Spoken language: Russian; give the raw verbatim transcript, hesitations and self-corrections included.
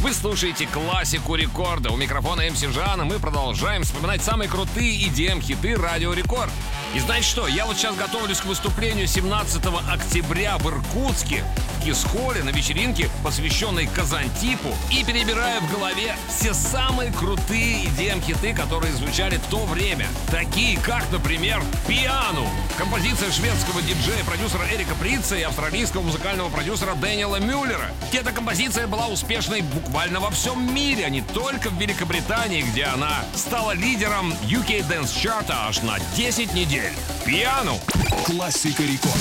Вы слушаете классику рекорда. У микрофона эм си Жана. Мы продолжаем вспоминать самые крутые и ди эм-хиты Радио Рекорд. И знаете что? Я вот сейчас готовлюсь к выступлению семнадцатого октября в Иркутске, в Кисхоле, на вечеринке, посвященной Казантипу, и перебираю в голове все самые крутые и ди эм-хиты, которые звучали в то время. Такие, как, например, «Пиано». Композиция шведского диджея, продюсера Эрика Притца и австралийского музыкального продюсера Дэниела Мюллера. Эта композиция была успешной буквально во всем мире, а не только в Великобритании, где она стала лидером ю кей Dance Chart аж на десять недель. «Пиано». Классика рекорд.